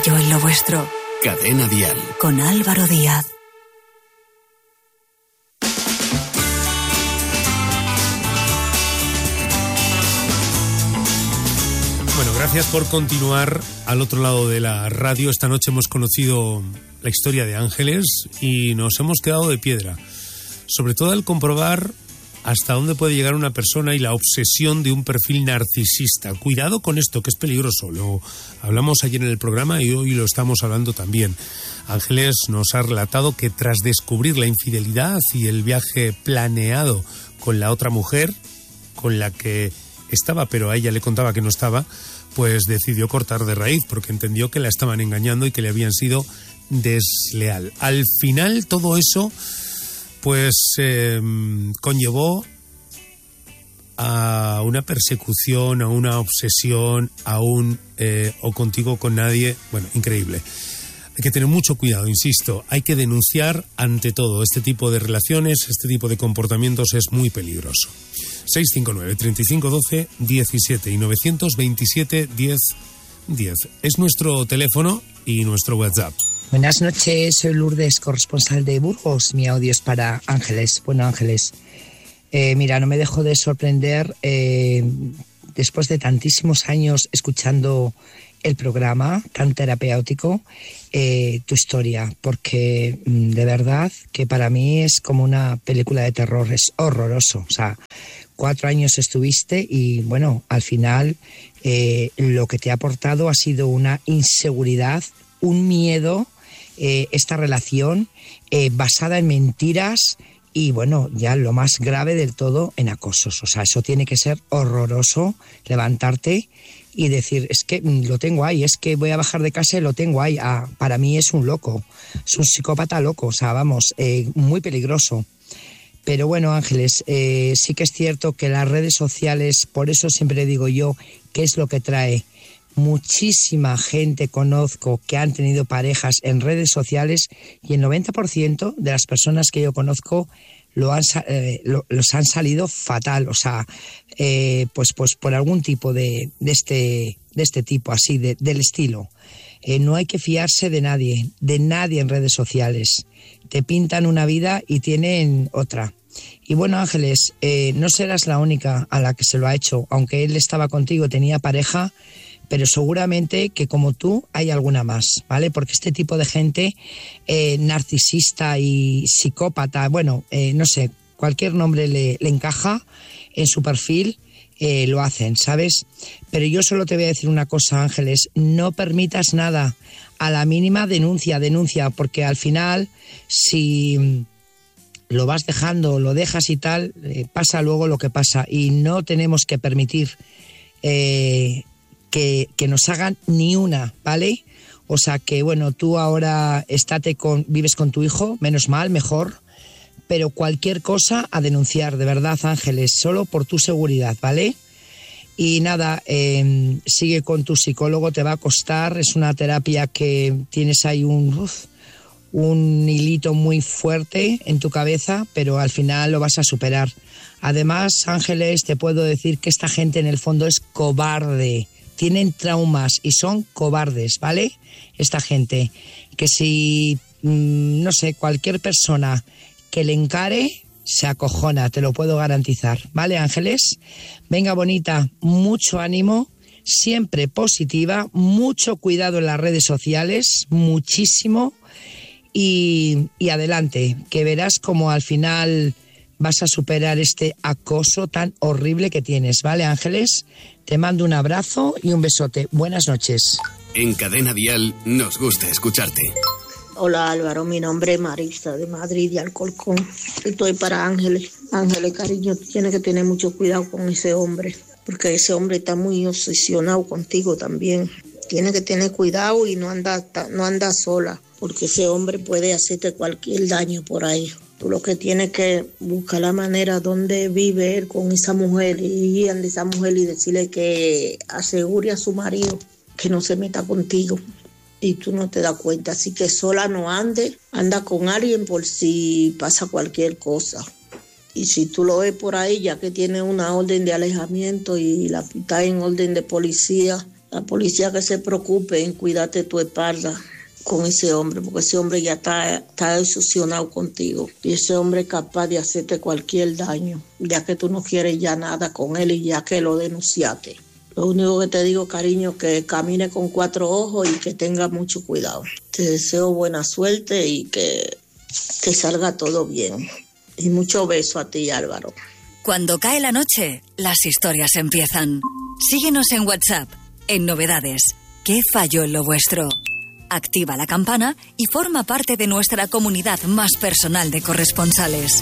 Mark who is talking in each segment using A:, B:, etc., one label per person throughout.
A: yo en lo vuestro.
B: Cadena Dial.
A: Con Álvaro Díaz.
C: Bueno, gracias por continuar al otro lado de la radio. Esta noche hemos conocido la historia de Ángeles y nos hemos quedado de piedra. Sobre todo al comprobar hasta dónde puede llegar una persona y la obsesión de un perfil narcisista. Cuidado con esto, que es peligroso. Lo hablamos ayer en el programa y hoy lo estamos hablando también. Ángeles nos ha relatado que tras descubrir la infidelidad y el viaje planeado con la otra mujer, con la que estaba, pero a ella le contaba que no estaba, pues decidió cortar de raíz porque entendió que la estaban engañando y que le habían sido desleal. Al final todo eso pues conllevó a una persecución, a una obsesión, a un o contigo con nadie. Bueno, increíble. Hay que tener mucho cuidado, insisto, hay que denunciar ante todo este tipo de relaciones, este tipo de comportamientos es muy peligroso. 659-3512-17 y 927-10-10 es nuestro teléfono y nuestro WhatsApp.
D: Buenas noches, soy Lourdes, corresponsal de Burgos. Mi audio es para Ángeles. Bueno, Ángeles, mira, no me dejo de sorprender después de tantísimos años escuchando el programa tan terapéutico, tu historia, porque de verdad que para mí es como una película de terror, es horroroso. O sea, 4 años estuviste y bueno, al final lo que te ha aportado ha sido una inseguridad, un miedo, esta relación basada en mentiras y bueno, ya lo más grave del todo en acosos. O sea, eso tiene que ser horroroso, levantarte y decir, es que lo tengo ahí, es que voy a bajar de casa y lo tengo ahí. Para mí es un loco, es un psicópata loco, o sea, vamos, muy peligroso. Pero bueno, Ángeles, sí que es cierto que las redes sociales, por eso siempre digo yo, ¿qué es lo que trae? Muchísima gente conozco que han tenido parejas en redes sociales y el 90% de las personas que yo conozco los han salido fatal, o sea, pues por algún tipo de este tipo, así, del estilo. No hay que fiarse de nadie en redes sociales. Te pintan una vida y tienen otra. Y bueno, Ángeles, no serás la única a la que se lo ha hecho, aunque él estaba contigo, tenía pareja, pero seguramente que como tú hay alguna más, ¿vale? Porque este tipo de gente narcisista y psicópata, bueno, no sé, cualquier nombre le encaja en su perfil, lo hacen, ¿sabes? Pero yo solo te voy a decir una cosa, Ángeles, no permitas nada, a la mínima denuncia, porque al final, si lo vas dejando, lo dejas y tal, pasa luego lo que pasa y no tenemos que permitir que nos hagan ni una, ¿vale? O sea que, bueno, tú ahora vives con tu hijo, menos mal, mejor, pero cualquier cosa a denunciar, de verdad, Ángeles, solo por tu seguridad, ¿vale? Y nada, sigue con tu psicólogo, te va a costar, es una terapia que tienes ahí un hilito muy fuerte en tu cabeza, pero al final lo vas a superar. Además, Ángeles, te puedo decir que esta gente en el fondo es cobarde, tienen traumas y son cobardes, ¿vale? Esta gente, que si, no sé, cualquier persona que le encare, se acojona, te lo puedo garantizar, ¿vale, Ángeles? Venga, bonita, mucho ánimo, siempre positiva, mucho cuidado en las redes sociales, muchísimo, y adelante, que verás como al final vas a superar este acoso tan horrible que tienes, ¿vale, Ángeles? Te mando un abrazo y un besote. Buenas noches.
B: En Cadena Dial nos gusta escucharte.
E: Hola Álvaro, mi nombre es Marisa de Madrid, de Alcorcón. Estoy para Ángeles. Ángeles, cariño, tú tienes que tener mucho cuidado con ese hombre, porque ese hombre está muy obsesionado contigo también. Tienes que tener cuidado y no anda sola, porque ese hombre puede hacerte cualquier daño por ahí. Tú lo que tienes que buscar la manera donde vive él con esa mujer y ir a esa mujer y decirle que asegure a su marido que no se meta contigo y tú no te das cuenta. Así que sola no ande, anda con alguien por si pasa cualquier cosa. Y si tú lo ves por ahí, ya que tiene una orden de alejamiento y la está en orden de policía, La policía que se preocupe en cuidarte tu espalda con ese hombre, porque ese hombre ya está obsesionado contigo. Y ese hombre es capaz de hacerte cualquier daño, ya que tú no quieres ya nada con él y ya que lo denunciaste. Lo único que te digo, cariño, que camine con 4 ojos y que tenga mucho cuidado. Te deseo buena suerte y que te salga todo bien. Y mucho beso a ti, Álvaro.
A: Cuando cae la noche, las historias empiezan. Síguenos en WhatsApp, en Novedades. ¿Qué falló en lo vuestro? Activa la campana y forma parte de nuestra comunidad más personal de corresponsales.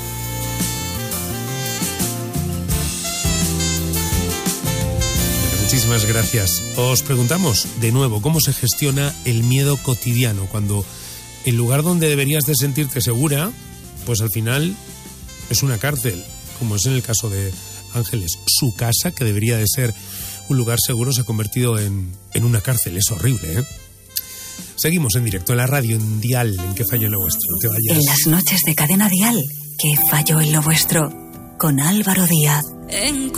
C: Muchísimas gracias. Os preguntamos de nuevo cómo se gestiona el miedo cotidiano cuando el lugar donde deberías de sentirte segura, pues al final es una cárcel, como es en el caso de Ángeles. Su casa, que debería de ser un lugar seguro, se ha convertido en una cárcel. Es horrible, ¿eh? Seguimos en directo en la radio, en Dial, en ¿Qué falló en lo vuestro? No te vayas.
A: En las noches de Cadena Dial, ¿Qué falló en lo vuestro? Con Álvaro Díaz.